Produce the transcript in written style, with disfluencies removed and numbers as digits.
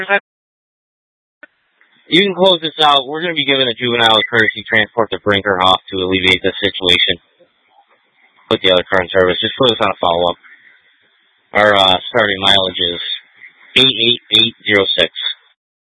You can close this out. We're going to be giving a juvenile a courtesy transport to Brinkerhoff to alleviate this situation. Put the other car in service. Just put us on a follow-up. Our starting mileage is 88806.